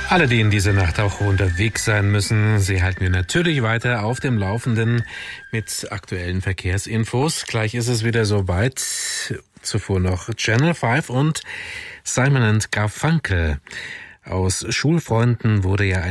Alle, die in dieser Nacht auch unterwegs sein müssen, sie halten wir natürlich weiter auf dem Laufenden mit aktuellen Verkehrsinfos. Gleich ist es wieder soweit. Zuvor noch Channel 5 und Simon & Garfunkel. Aus Schulfreunden wurde ja